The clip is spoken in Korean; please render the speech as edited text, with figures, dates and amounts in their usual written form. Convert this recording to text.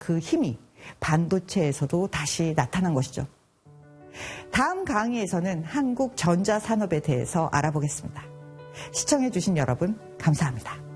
그 힘이 반도체에서도 다시 나타난 것이죠. 다음 강의에서는 한국 전자산업에 대해서 알아보겠습니다. 시청해주신 여러분 감사합니다.